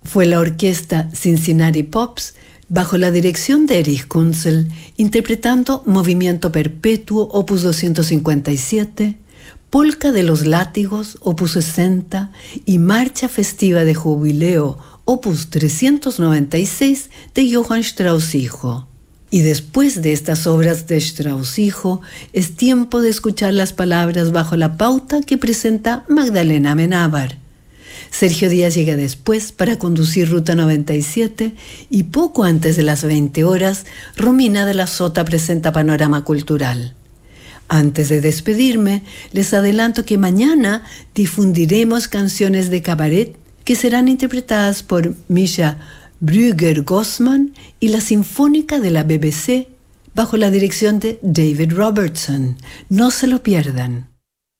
Fue la orquesta Cincinnati Pops, bajo la dirección de Erich Kunzel, interpretando Movimiento Perpetuo, opus 257, Polka de los Látigos, opus 60, y Marcha Festiva de Jubileo, opus 396, de Johann Strauss hijo. Y después de estas obras de Strauss hijo, es tiempo de escuchar las palabras bajo la pauta que presenta Magdalena Amenábar. Sergio Díaz llega después para conducir Ruta 97 y poco antes de las 20 horas, Romina de la Sota presenta Panorama Cultural. Antes de despedirme, les adelanto que mañana difundiremos canciones de cabaret que serán interpretadas por Misha Brügger-Gossman y la Sinfónica de la BBC bajo la dirección de David Robertson. No se lo pierdan.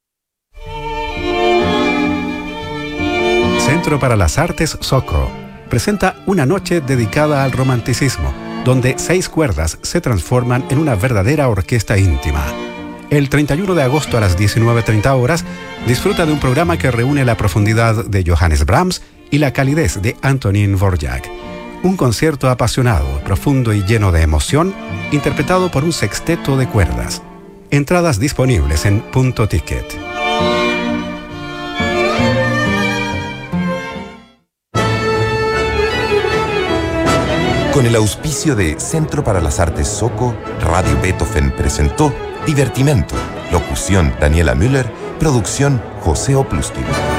Centro para las Artes Soco presenta una noche dedicada al romanticismo, donde 6 cuerdas se transforman en una verdadera orquesta íntima. El 31 de agosto a las 19:30 horas, disfruta de un programa que reúne la profundidad de Johannes Brahms y la calidez de Antonín Dvorak. Un concierto apasionado, profundo y lleno de emoción, interpretado por un sexteto de cuerdas. Entradas disponibles en Punto Ticket. Con el auspicio de Centro para las Artes Soco, Radio Beethoven presentó Divertimento. Locución Daniela Müller, producción José Oplustin.